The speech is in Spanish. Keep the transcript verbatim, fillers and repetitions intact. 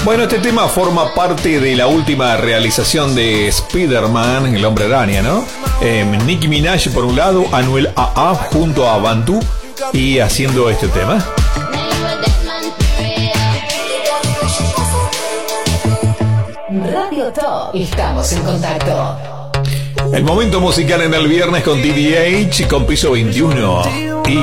Bueno, este tema forma parte de la última realización de Spider-Man, el Hombre Araña, ¿no? Eh, Nicki Minaj por un lado, Anuel A A junto a Bantu y haciendo este tema. Radio Top. Estamos en contacto. El momento musical en el viernes con D D H con Piso veintiuno. Y